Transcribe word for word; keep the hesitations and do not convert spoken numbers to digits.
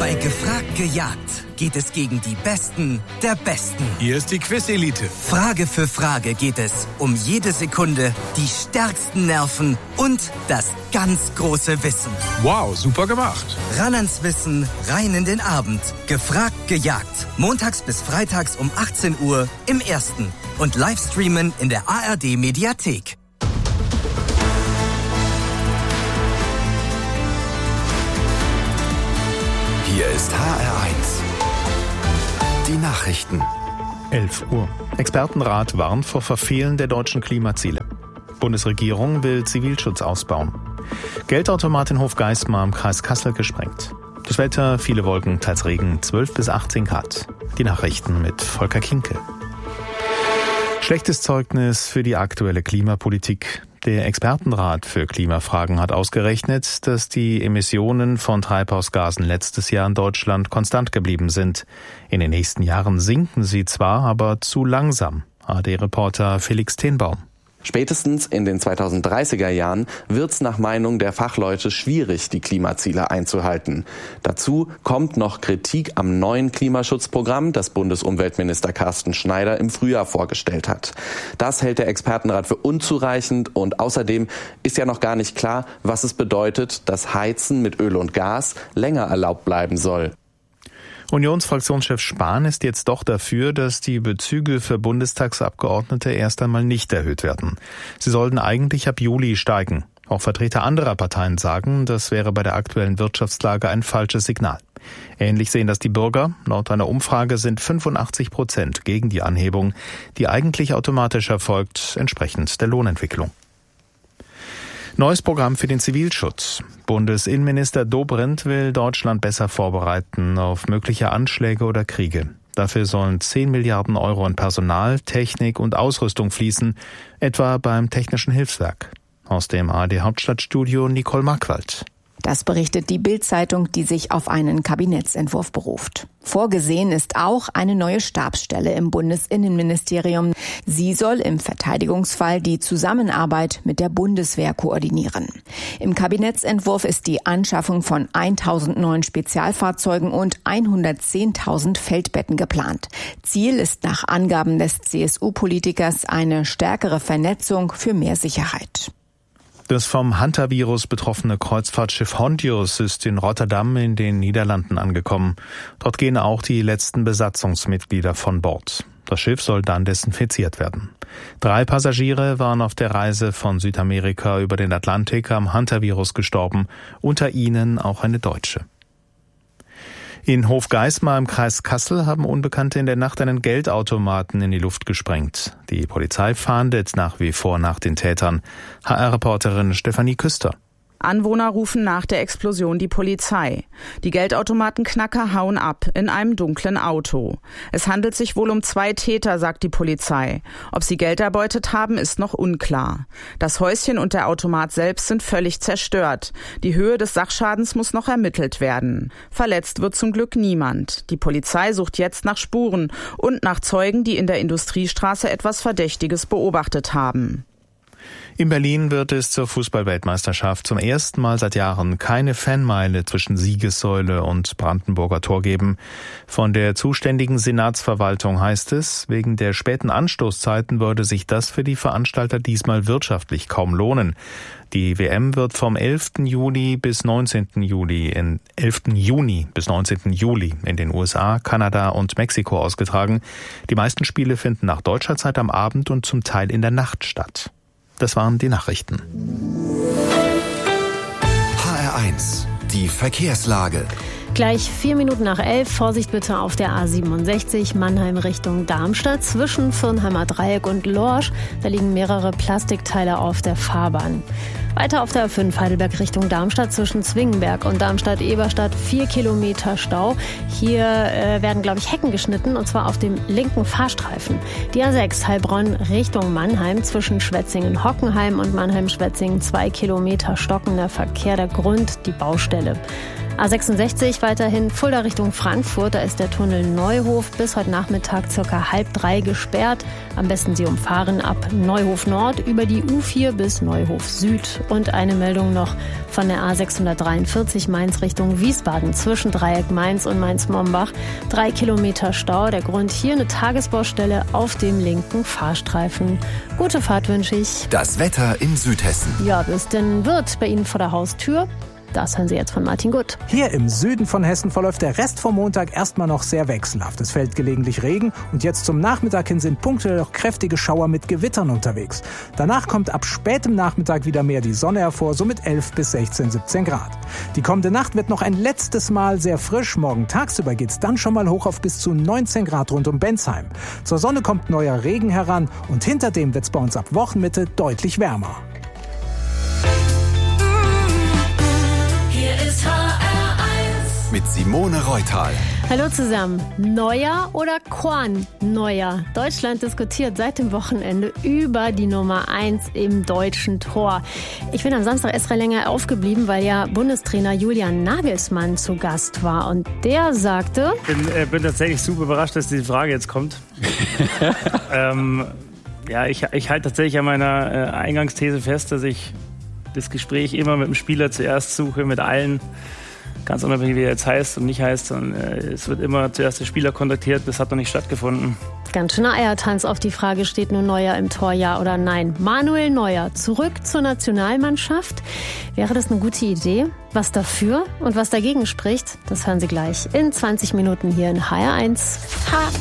Bei Gefragt gejagt geht es gegen die Besten der Besten. Hier ist die Quiz-Elite. Frage für Frage geht es um jede Sekunde, die stärksten Nerven und das ganz große Wissen. Wow, super gemacht. Ran ans Wissen, rein in den Abend. Gefragt gejagt. Montags bis freitags um achtzehn Uhr im Ersten. Und Livestreamen in der A R D-Mediathek. Hier ist H R eins. Die Nachrichten. elf Uhr. Expertenrat warnt vor Verfehlen der deutschen Klimaziele. Bundesregierung will Zivilschutz ausbauen. Geldautomat in Hofgeismar im Kreis Kassel gesprengt. Das Wetter, viele Wolken, teils Regen, zwölf bis achtzehn Grad. Die Nachrichten mit Volker Kinke. Schlechtes Zeugnis für die aktuelle Klimapolitik. Der Expertenrat für Klimafragen hat ausgerechnet, dass die Emissionen von Treibhausgasen letztes Jahr in Deutschland konstant geblieben sind. In den nächsten Jahren sinken sie zwar, aber zu langsam. A R D-Reporter Felix Tenbaum. Spätestens in den zweitausenddreißiger Jahren wird es nach Meinung der Fachleute schwierig, die Klimaziele einzuhalten. Dazu kommt noch Kritik am neuen Klimaschutzprogramm, das Bundesumweltminister Carsten Schneider im Frühjahr vorgestellt hat. Das hält der Expertenrat für unzureichend und außerdem ist ja noch gar nicht klar, was es bedeutet, dass Heizen mit Öl und Gas länger erlaubt bleiben soll. Unionsfraktionschef Spahn ist jetzt doch dafür, dass die Bezüge für Bundestagsabgeordnete erst einmal nicht erhöht werden. Sie sollten eigentlich ab Juli steigen. Auch Vertreter anderer Parteien sagen, das wäre bei der aktuellen Wirtschaftslage ein falsches Signal. Ähnlich sehen das die Bürger. Laut einer Umfrage sind fünfundachtzig Prozent gegen die Anhebung, die eigentlich automatisch erfolgt, entsprechend der Lohnentwicklung. Neues Programm für den Zivilschutz. Bundesinnenminister Dobrindt will Deutschland besser vorbereiten auf mögliche Anschläge oder Kriege. Dafür sollen zehn Milliarden Euro in Personal, Technik und Ausrüstung fließen, etwa beim Technischen Hilfswerk. Aus dem A R D-Hauptstadtstudio Nicole Markwald. Das berichtet die Bild-Zeitung, die sich auf einen Kabinettsentwurf beruft. Vorgesehen ist auch eine neue Stabsstelle im Bundesinnenministerium. Sie soll im Verteidigungsfall die Zusammenarbeit mit der Bundeswehr koordinieren. Im Kabinettsentwurf ist die Anschaffung von tausend neuen Spezialfahrzeugen und hundertzehntausend Feldbetten geplant. Ziel ist nach Angaben des C S U-Politikers eine stärkere Vernetzung für mehr Sicherheit. Das vom Hantavirus betroffene Kreuzfahrtschiff Hondius ist in Rotterdam in den Niederlanden angekommen. Dort gehen auch die letzten Besatzungsmitglieder von Bord. Das Schiff soll dann desinfiziert werden. Drei Passagiere waren auf der Reise von Südamerika über den Atlantik am Hantavirus gestorben, unter ihnen auch eine Deutsche. In Hofgeismar im Kreis Kassel haben Unbekannte in der Nacht einen Geldautomaten in die Luft gesprengt. Die Polizei fahndet nach wie vor nach den Tätern. H R-Reporterin Stefanie Küster. Anwohner rufen nach der Explosion die Polizei. Die Geldautomatenknacker hauen ab in einem dunklen Auto. Es handelt sich wohl um zwei Täter, sagt die Polizei. Ob sie Geld erbeutet haben, ist noch unklar. Das Häuschen und der Automat selbst sind völlig zerstört. Die Höhe des Sachschadens muss noch ermittelt werden. Verletzt wird zum Glück niemand. Die Polizei sucht jetzt nach Spuren und nach Zeugen, die in der Industriestraße etwas Verdächtiges beobachtet haben. In Berlin wird es zur Fußball-Weltmeisterschaft zum ersten Mal seit Jahren keine Fanmeile zwischen Siegessäule und Brandenburger Tor geben. Von der zuständigen Senatsverwaltung heißt es, wegen der späten Anstoßzeiten würde sich das für die Veranstalter diesmal wirtschaftlich kaum lohnen. Die W M wird vom elften Juli bis neunzehnten Juli in elften Juni bis neunzehnten Juli in den U S A, Kanada und Mexiko ausgetragen. Die meisten Spiele finden nach deutscher Zeit am Abend und zum Teil in der Nacht statt. Das waren die Nachrichten. H R eins, die Verkehrslage. Gleich vier Minuten nach elf, Vorsicht bitte auf der A siebenundsechzig, Mannheim Richtung Darmstadt, zwischen Firnheimer Dreieck und Lorsch. Da liegen mehrere Plastikteile auf der Fahrbahn. Weiter auf der A fünf Heidelberg Richtung Darmstadt zwischen Zwingenberg und Darmstadt-Eberstadt vier Kilometer Stau. Hier äh, werden, glaube ich, Hecken geschnitten und zwar auf dem linken Fahrstreifen. Die A sechs Heilbronn Richtung Mannheim zwischen Schwetzingen-Hockenheim und Mannheim-Schwetzingen zwei Kilometer stockender Verkehr. Der Grund die Baustelle. A sechsundsechzig weiterhin Fulda Richtung Frankfurt. Da ist der Tunnel Neuhof bis heute Nachmittag circa halb drei gesperrt. Am besten Sie umfahren ab Neuhof Nord über die U vier bis Neuhof Süd. Und eine Meldung noch von der A sechshundertdreiundvierzig Mainz Richtung Wiesbaden zwischen Dreieck Mainz und Mainz-Mombach. Drei Kilometer Stau. Der Grund hier eine Tagesbaustelle auf dem linken Fahrstreifen. Gute Fahrt wünsche ich. Das Wetter in Südhessen. Ja, wie es denn wird bei Ihnen vor der Haustür? Das hören Sie jetzt von Martin Gutt. Hier im Süden von Hessen verläuft der Rest vom Montag erstmal noch sehr wechselhaft. Es fällt gelegentlich Regen und jetzt zum Nachmittag hin sind punktuell auch kräftige Schauer mit Gewittern unterwegs. Danach kommt ab spätem Nachmittag wieder mehr die Sonne hervor, so mit elf bis sechzehn, siebzehn Grad. Die kommende Nacht wird noch ein letztes Mal sehr frisch. Morgen tagsüber geht's dann schon mal hoch auf bis zu neunzehn Grad rund um Bensheim. Zur Sonne kommt neuer Regen heran und hinter dem wird's bei uns ab Wochenmitte deutlich wärmer. Mit Simone Reutal. Hallo zusammen. Neuer oder Korn-Neuer? Deutschland diskutiert seit dem Wochenende über die Nummer eins im deutschen Tor. Ich bin am Samstag extra länger aufgeblieben, weil ja Bundestrainer Julian Nagelsmann zu Gast war. Und der sagte... Ich bin, äh, bin tatsächlich super überrascht, dass diese Frage jetzt kommt. ähm, ja, ich, ich halte tatsächlich an meiner äh, Eingangsthese fest, dass ich das Gespräch immer mit dem Spieler zuerst suche, mit allen... Ganz unabhängig, wie er jetzt heißt und nicht heißt. Und, äh, es wird immer zuerst der Spieler kontaktiert, das hat noch nicht stattgefunden. Ganz schöner Eiertanz auf die Frage, steht nur Neuer im Tor, ja oder nein? Manuel Neuer, zurück zur Nationalmannschaft. Wäre das eine gute Idee? Was dafür und was dagegen spricht, das hören Sie gleich in zwanzig Minuten hier in H R eins. H